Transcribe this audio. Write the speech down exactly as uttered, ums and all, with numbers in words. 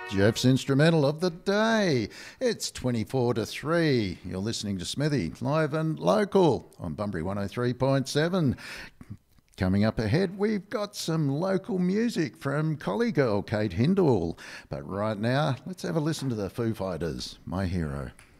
Jeff's instrumental of the day. It's twenty-four to three. You're listening to Smithy, live and local on Bunbury one oh three point seven. Coming up ahead, we've got some local music from Collie Girl Kate Hindle. But right now, let's have a listen to the Foo Fighters, My Hero.